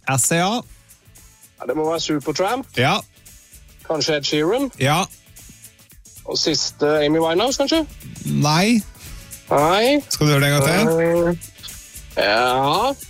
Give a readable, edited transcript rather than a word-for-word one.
SCA. Ja, det må være Supertramp. Ja. Kanskje Ed Sheeran. Ja. Og siste Amy Winehouse, kanskje? Nei. Nei. Skal du gjøre det en gang til? Ja.